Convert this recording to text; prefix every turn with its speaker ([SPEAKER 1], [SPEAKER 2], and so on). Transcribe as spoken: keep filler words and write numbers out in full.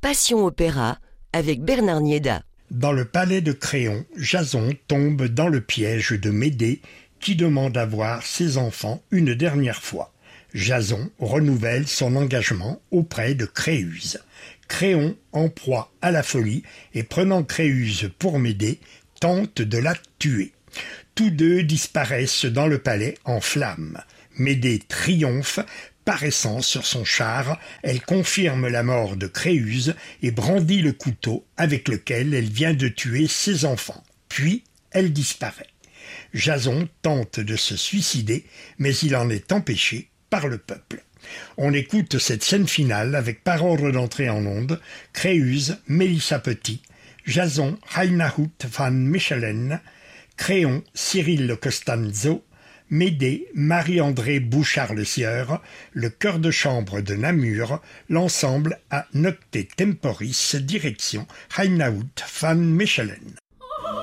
[SPEAKER 1] Passion Opéra avec Bernard Niéda.
[SPEAKER 2] Dans le palais de Créon, Jason tombe dans le piège de Médée qui demande à voir ses enfants une dernière fois. Jason renouvelle son engagement auprès de Créuse. Créon, en proie à la folie et prenant Créuse pour Médée, tente de la tuer. Tous deux disparaissent dans le palais en flammes. Médée triomphe. Paraissant sur son char, elle confirme la mort de Créuse et brandit le couteau avec lequel elle vient de tuer ses enfants. Puis, elle disparaît. Jason tente de se suicider, mais il en est empêché par le peuple. On écoute cette scène finale avec par ordre d'entrée en onde, Créuse, Mélissa Petit, Jason, Reinhard van Mechelen, Créon, Cyril Costanzo, Médée, Marie-André Bouchard-Le-Sieur, le chœur de chambre de Namur, l'ensemble à Nocte Temporis, direction Reinhard van Mechelen.